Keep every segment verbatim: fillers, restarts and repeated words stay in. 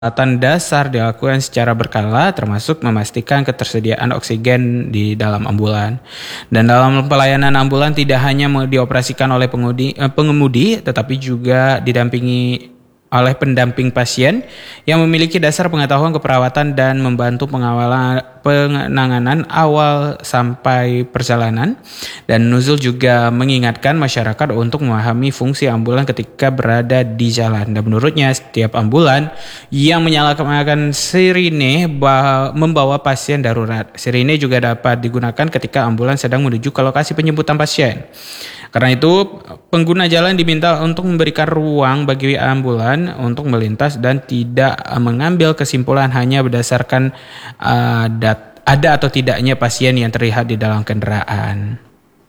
Perawatan dasar dilakukan secara berkala, termasuk memastikan ketersediaan oksigen di dalam ambulan. Dan dalam pelayanan ambulan tidak hanya dioperasikan oleh pengemudi, eh, pengemudi, tetapi juga didampingi oleh pendamping pasien yang memiliki dasar pengetahuan keperawatan dan membantu pengawalan penanganan awal sampai perjalanan. Dan Nuzul juga mengingatkan masyarakat untuk memahami fungsi ambulan ketika berada di jalan. Dan menurutnya setiap ambulan yang menyalakan sirine membawa pasien darurat. Sirine juga dapat digunakan ketika ambulan sedang menuju ke lokasi penjemputan pasien. Karena itu, pengguna jalan diminta untuk memberikan ruang bagi ambulan untuk melintas dan tidak mengambil kesimpulan hanya berdasarkan uh, dat- ada atau tidaknya pasien yang terlihat di dalam kendaraan.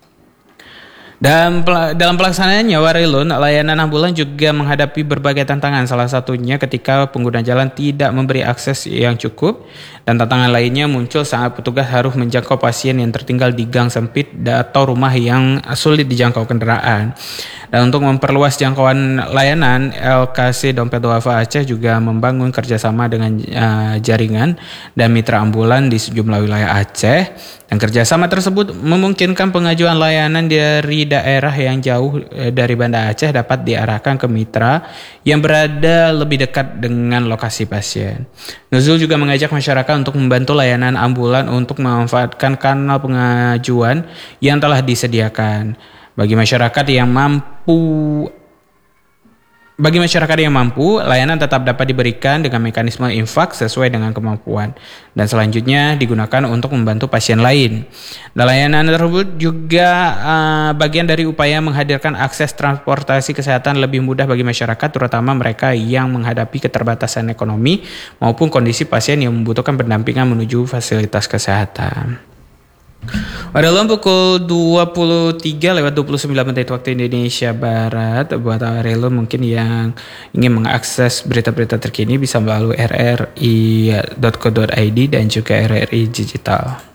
Dan dalam pelaksanaannya Warilun, layanan ambulan juga menghadapi berbagai tantangan, salah satunya ketika pengguna jalan tidak memberi akses yang cukup, dan tantangan lainnya muncul saat petugas harus menjangkau pasien yang tertinggal di gang sempit atau rumah yang sulit dijangkau kendaraan. Dan untuk memperluas jangkauan layanan, L K C Dompet Duafa Aceh juga membangun kerjasama dengan uh, jaringan dan mitra ambulan di sejumlah wilayah Aceh. Dan kerjasama tersebut memungkinkan pengajuan layanan dari daerah yang jauh dari Banda Aceh dapat diarahkan ke mitra yang berada lebih dekat dengan lokasi pasien. Nuzul juga mengajak masyarakat untuk membantu layanan ambulan untuk memanfaatkan kanal pengajuan yang telah disediakan. Bagi masyarakat yang mampu Bagi masyarakat yang mampu, layanan tetap dapat diberikan dengan mekanisme infak sesuai dengan kemampuan. Dan selanjutnya digunakan untuk membantu pasien lain. Dan layanan tersebut juga uh, bagian dari upaya menghadirkan akses transportasi kesehatan lebih mudah bagi masyarakat, terutama mereka yang menghadapi keterbatasan ekonomi maupun kondisi pasien yang membutuhkan pendampingan menuju fasilitas kesehatan. Pada pukul dua puluh tiga lewat dua puluh sembilan menit waktu Indonesia Barat, buat Aurelio mungkin yang ingin mengakses berita-berita terkini bisa melalui r r i dot co dot i d dan juga R R I Digital.